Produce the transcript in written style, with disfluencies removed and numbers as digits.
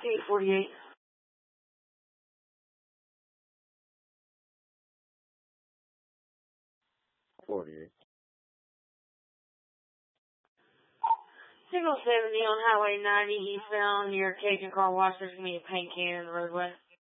848. 48. Signal 70 on Highway 90 eastbound near Cajun Car Wash. There's going to be a paint can in the roadway.